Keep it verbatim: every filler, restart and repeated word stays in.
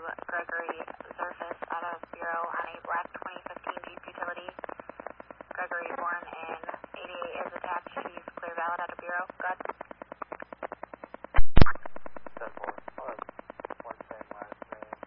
Gregory Zerfus out of Bureau on a black twenty fifteen Jeep Utility. Gregory born in eighty-eight is a